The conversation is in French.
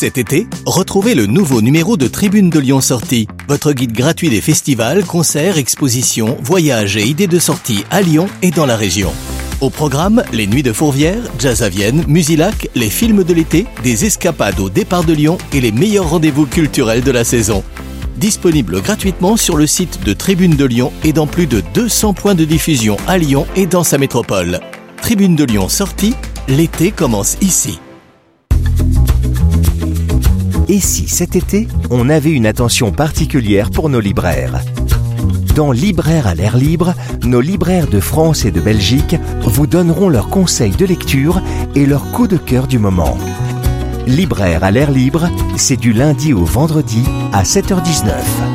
Cet été, retrouvez le nouveau numéro de Tribune de Lyon Sortie, votre guide gratuit des festivals, concerts, expositions, voyages et idées de sortie à Lyon et dans la région. Au programme, les Nuits de Fourvière, Jazz à Vienne, Musilac, les films de l'été, des escapades au départ de Lyon et les meilleurs rendez-vous culturels de la saison. Disponible gratuitement sur le site de Tribune de Lyon et dans plus de 200 points de diffusion à Lyon et dans sa métropole. Tribune de Lyon Sortie, l'été commence ici. Et si cet été, on avait une attention particulière pour nos libraires ? Dans Libraires à l'air libre, nos libraires de France et de Belgique vous donneront leurs conseils de lecture et leurs coups de cœur du moment. Libraires à l'air libre, c'est du lundi au vendredi à 7h19.